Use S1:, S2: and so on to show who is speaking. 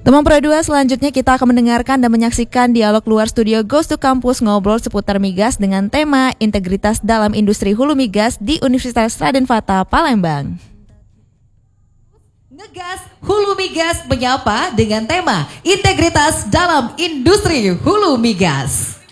S1: Teman Pro 2, selanjutnya kita akan mendengarkan dan menyaksikan dialog luar studio Ghost to Campus ngobrol seputar migas dengan tema integritas dalam industri hulu migas di Universitas Raden Fata, Palembang.
S2: Ngegas Hulu Migas menyapa dengan tema integritas dalam industri hulu migas.